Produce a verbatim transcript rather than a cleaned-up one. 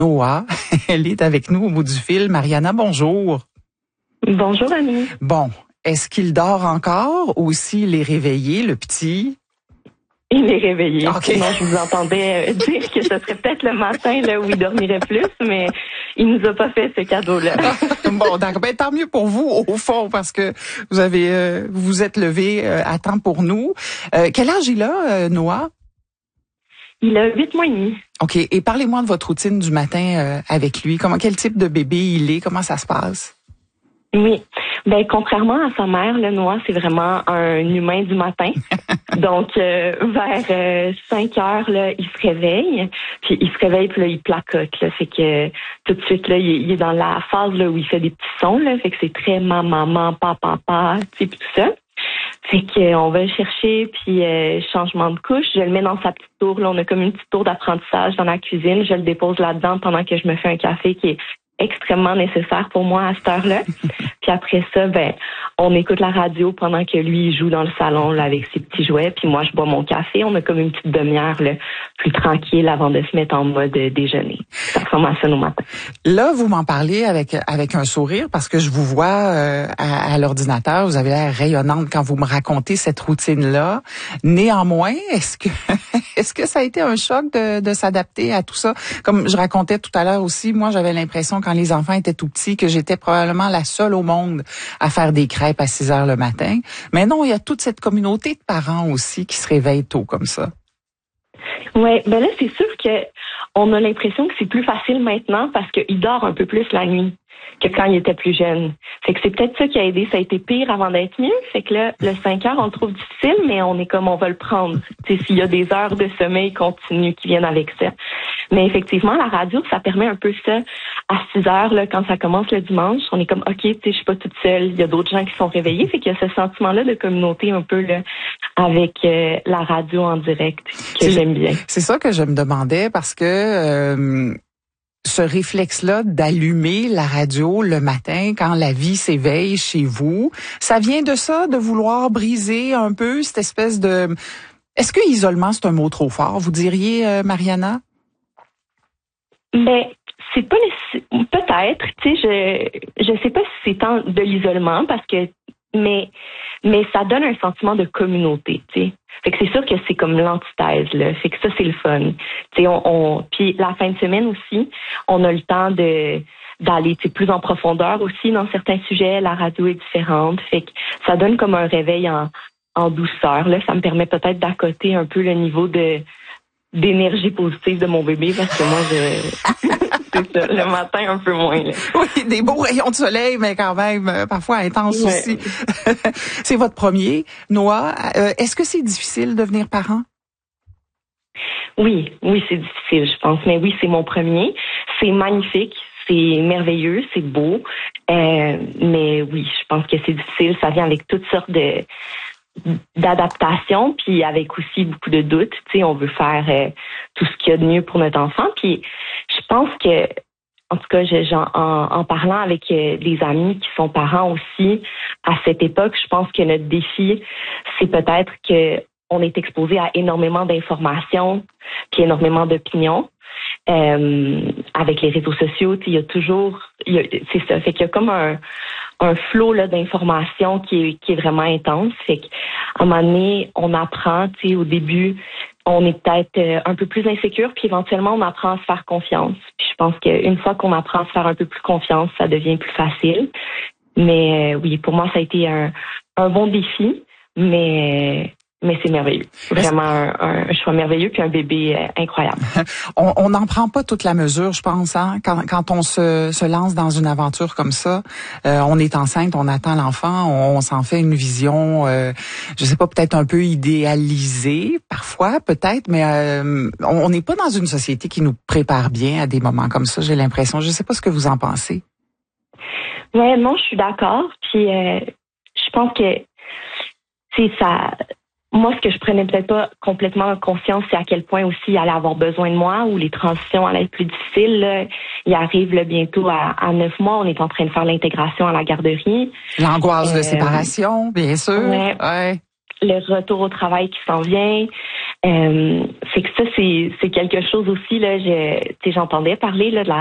Noah, elle est avec nous au bout du fil. Mariana, bonjour. Bonjour, Annie. Bon, est-ce qu'il dort encore ou s'il est réveillé, le petit? Il est réveillé. Okay. Sinon, je vous entendais dire que ce serait peut-être le matin là où il dormirait plus, mais il nous a pas fait ce cadeau-là. Bon, d'accord. Ben, tant mieux pour vous, au fond, parce que vous avez, euh, vous vous êtes levé euh, à temps pour nous. Euh, quel âge il a, euh, Noah? Il a huit mois et demi. OK. Et parlez-moi de votre routine du matin euh, avec lui. Comment, quel type de bébé il est? Comment ça se passe? Oui. Ben, contrairement à sa mère, le Noah, c'est vraiment un humain du matin. Donc, euh, vers euh, cinq heures, là, il se réveille. Puis, il se réveille, puis là, il placote. Là, fait que tout de suite, là, il, il est dans la phase là où il fait des petits sons. Là, fait que c'est très maman, maman, papa, papa, tu sais, puis tout ça. Fait que on va le chercher, puis euh, changement de couche. Je le mets dans sa petite tour. Là, on a comme une petite tour d'apprentissage dans la cuisine. Je le dépose là-dedans pendant que je me fais un café qui est extrêmement nécessaire pour moi à cette heure-là. Puis après ça, ben, on écoute la radio pendant que lui il joue dans le salon là, avec ses petits jouets. Puis moi, je bois mon café. On a comme une petite demi-heure là, plus tranquille avant de se mettre en mode déjeuner. Ça ressemble à ça nos matins. Là, vous m'en parlez avec avec un sourire parce que je vous vois euh, à, à l'ordinateur. Vous avez l'air rayonnante quand vous me racontez cette routine-là. Néanmoins, est-ce que est-ce que ça a été un choc de, de s'adapter à tout ça? Comme je racontais tout à l'heure aussi, moi, j'avais l'impression quand les enfants étaient tout petits que j'étais probablement la seule au monde à faire des crêpes à six heures le matin. Mais non, il y a toute cette communauté de parents aussi qui se réveillent tôt comme ça. Ouais, ben là, c'est sûr que on a l'impression que c'est plus facile maintenant parce qu'il dort un peu plus la nuit que quand il était plus jeune. Fait que c'est peut-être ça qui a aidé. Ça a été pire avant d'être mieux. Fait que là, le cinq heures, on le trouve difficile, mais on est comme on va le prendre. Tu sais, s'il y a des heures de sommeil continu qui viennent avec ça. Mais effectivement, la radio, ça permet un peu ça. À six heures, là, quand ça commence le dimanche, on est comme, OK, tu sais, je suis pas toute seule. Il y a d'autres gens qui sont réveillés. Fait qu'il y a ce sentiment-là de communauté un peu, là, avec euh, la radio en direct que j'aime bien. C'est ça que je me demandais parce que, euh, ce réflexe-là d'allumer la radio le matin quand la vie s'éveille chez vous, ça vient de ça, de vouloir briser un peu cette espèce de... Est-ce que isolement, c'est un mot trop fort, vous diriez, euh, Mariana? Ben, c'est pas nécessaire. Peut-être, tu sais, je je sais pas si c'est tant de l'isolement parce que mais mais ça donne un sentiment de communauté, tu sais. Fait que c'est sûr que c'est comme l'antithèse là. Fait que ça c'est le fun. Tu sais, on, on puis la fin de semaine aussi, on a le temps de d'aller tu sais, plus en profondeur aussi dans certains sujets. La radio est différente, fait que ça donne comme un réveil en en douceur là. Ça me permet peut-être d'accoter un peu le niveau de d'énergie positive de mon bébé parce que moi je c'est ça, le matin un peu moins là. Oui, des beaux rayons de soleil mais quand même euh, parfois intenses ouais. aussi. C'est votre premier, Noah. Euh, est-ce que c'est difficile de devenir parent? Oui, oui, c'est difficile, je pense, mais oui, c'est mon premier. C'est magnifique, c'est merveilleux, c'est beau. Euh, mais oui, je pense que c'est difficile, ça vient avec toutes sortes de d'adaptation, puis avec aussi beaucoup de doutes. Tu sais, on veut faire euh, tout ce qu'il y a de mieux pour notre enfant. Puis je pense que, en tout cas, je, en, en parlant avec euh, des amis qui sont parents aussi à cette époque, je pense que notre défi, c'est peut-être que on est exposé à énormément d'informations, puis énormément d'opinions. Euh, avec les réseaux sociaux, il y a toujours, il y a, c'est ça, fait qu'il y a comme un un flot là d'informations qui est qui est vraiment intense. Fait qu'à un moment donné, on apprend, tu sais, au début, on est peut-être euh, un peu plus insécure, puis éventuellement on apprend à se faire confiance. Puis je pense qu'une fois qu'on apprend à se faire un peu plus confiance, ça devient plus facile. Mais euh, oui, pour moi, ça a été un un bon défi, mais Mais c'est merveilleux. Vraiment un, un choix merveilleux puis un bébé euh, incroyable. on n'en prend pas toute la mesure, je pense, hein? Quand, quand on se, se lance dans une aventure comme ça, euh, on est enceinte, on attend l'enfant, on, on s'en fait une vision, euh, je sais pas, peut-être un peu idéalisée, parfois, peut-être, mais euh, on n'est pas dans une société qui nous prépare bien à des moments comme ça, j'ai l'impression. Je sais pas ce que vous en pensez. Ouais, non, je suis d'accord. Puis euh, je pense que c'est ça. Moi, ce que je prenais peut-être pas complètement conscience, c'est à quel point aussi il allait avoir besoin de moi ou les transitions allaient être plus difficiles. Là. Il arrive là, bientôt à, à neuf mois, on est en train de faire l'intégration à la garderie. L'angoisse euh, de séparation, bien sûr. Ouais. ouais. le retour au travail qui s'en vient. Euh, c'est que ça, c'est, c'est quelque chose aussi, là, je, j'entendais parler là, de la